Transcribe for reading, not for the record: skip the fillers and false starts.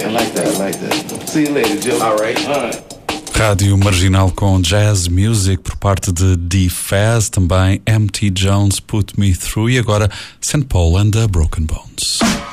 I like that. See you later, Joe. All right. Rádio Marginal com Jazz Music por parte de D-Faz, também M.T. Jones, Put Me Through, e agora St. Paul and the Broken Bones.